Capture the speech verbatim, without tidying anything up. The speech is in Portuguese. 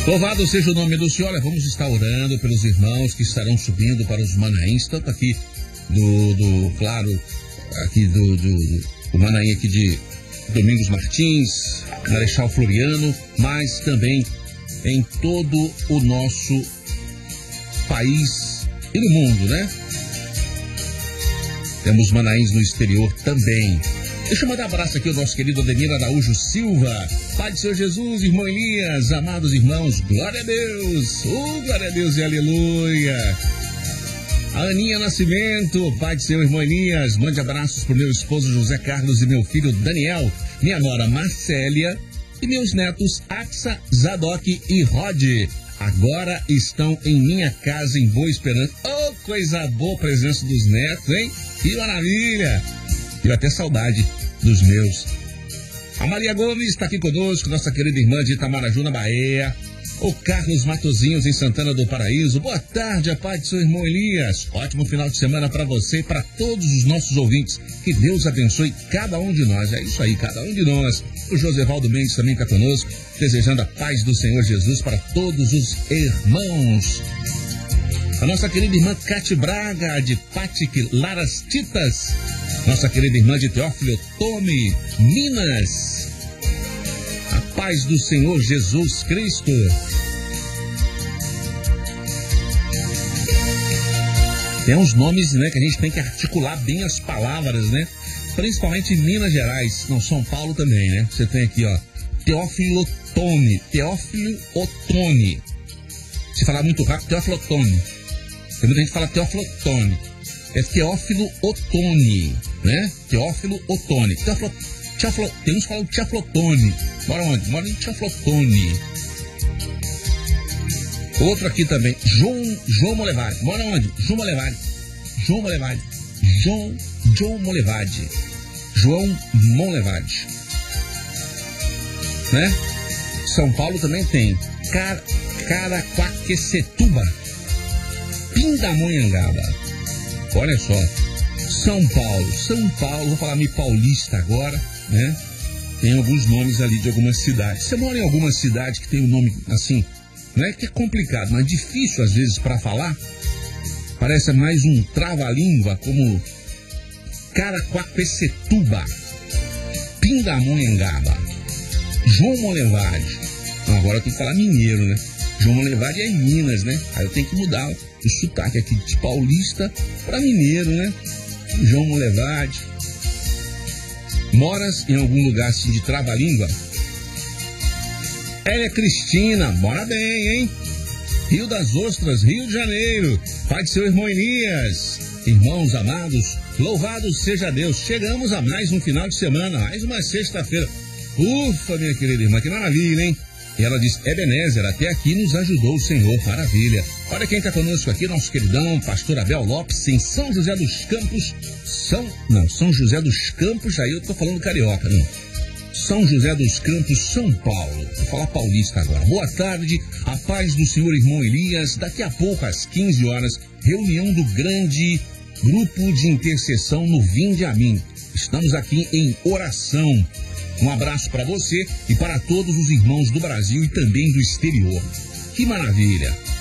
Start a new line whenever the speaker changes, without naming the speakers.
Louvado seja o nome do Senhor. Olha, vamos estar orando pelos irmãos que estarão subindo para os Manaíns, tanto aqui do, do claro, aqui do, do, do Manaim aqui de Domingos Martins, Marechal Floriano, mas também em todo o nosso país e no mundo, né? Temos Manaíns no exterior também. Deixa eu mandar um abraço aqui ao nosso querido Ademir Araújo Silva. Pai do Senhor Jesus, irmão Elias, amados irmãos, glória a Deus. Oh, glória a Deus e aleluia. A Aninha Nascimento, Pai do Senhor, irmão Elias, mande abraços pro meu esposo José Carlos e meu filho Daniel, minha nora Marcélia e meus netos Axa, Zadok e Rod. Agora estão em minha casa em Boa Esperança. Oh, coisa boa a presença dos netos, hein? Que maravilha! Tive até saudade dos meus. A Maria Gomes está aqui conosco, nossa querida irmã de Itamaraju, na Bahia. O Carlos Matozinhos, em Santana do Paraíso. Boa tarde, a paz do seu irmão Elias. Ótimo final de semana para você e para todos os nossos ouvintes. Que Deus abençoe cada um de nós. É isso aí, cada um de nós. O Josevaldo Mendes também está conosco, desejando a paz do Senhor Jesus para todos os irmãos. A nossa querida irmã Cate Braga, de Patic Laras Titas. Nossa querida irmã de Teófilo Tome, Minas. A paz do Senhor Jesus Cristo. Tem uns nomes, né, que a gente tem que articular bem as palavras, né? Principalmente em Minas Gerais, não, São Paulo também, né? Você tem aqui, ó, Teófilo Otoni, Teófilo Otoni. Se falar muito rápido, Teófilo Otoni. Tem muita gente que fala Teófilo Otoni. É Teófilo Otoni, né? Teófilo Otoni. Teófilo, Teófilo, tem uns que falam Teófilo Otoni. Mora onde? Mora em Teófilo Otoni. Outro aqui também, João, João Molevade. Mora onde? João Molevade. João Molevade. João, João Molevade. João Molevade. Né? São Paulo também tem Car, Caraquaquecetuba, Pindamonhangaba. Olha só, São Paulo, São Paulo, vou falar meio paulista agora, né? Tem alguns nomes ali de algumas cidades. Você mora em alguma cidade que tem um nome assim, não é que é complicado, mas difícil às vezes para falar? Parece mais um trava-língua, como Caraquaquecetuba, Pindamonhangaba, João Molevade. Não, agora eu tenho que falar mineiro, né? João Molevade é em Minas, né? Aí eu tenho que mudar o sotaque aqui de paulista para mineiro, né? João Molevade. Moras em algum lugar assim de trava-língua? Hélia Cristina, mora bem, hein? Rio das Ostras, Rio de Janeiro. Pai de seu irmão Elias. Irmãos amados, louvado seja Deus. Chegamos a mais um final de semana, mais uma sexta-feira. Ufa, minha querida irmã, que maravilha, hein? E ela diz, Ebenezer, até aqui nos ajudou o Senhor, maravilha. Olha quem está conosco aqui, nosso queridão, pastor Abel Lopes, em São José dos Campos, São, não, São José dos Campos, aí eu tô falando carioca, não. São José dos Campos, São Paulo. Vou falar paulista agora. Boa tarde, a paz do Senhor irmão Elias. Daqui a pouco, às quinze horas, reunião do grande grupo de intercessão no Vinde a Mim. Estamos aqui em oração. Um abraço para você e para todos os irmãos do Brasil e também do exterior. Que maravilha!